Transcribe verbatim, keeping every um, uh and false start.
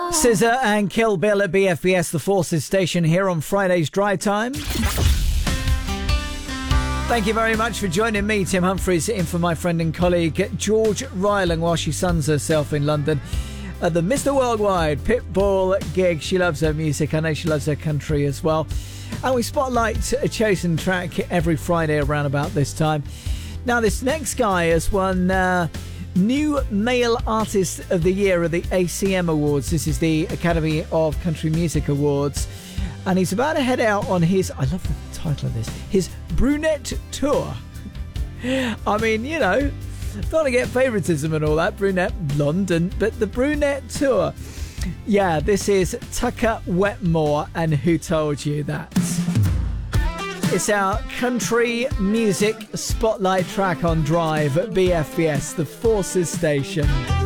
Scissor and Kill Bill at B F B S, the Forces station, here on Friday's Drive Time. Thank you very much for joining me, Tim Humphries, in for my friend and colleague George Rylang while she suns herself in London at the Mister Worldwide Pitbull gig. She loves her music. I know she loves her country as well. And we spotlight a chosen track every Friday around about this time. Now, this next guy has won uh, New Male Artist of the Year at the A C M Awards. This is the Academy of Country Music Awards. And he's about to head out on his, I love the title of this, his Brunette Tour. I mean, you know, not to get favouritism and all that, brunette, blonde, and, but the Brunette Tour. Yeah, this is Tucker Wetmore and Who Told You That? It's our country music spotlight track on Drive at B F B S, the Forces station.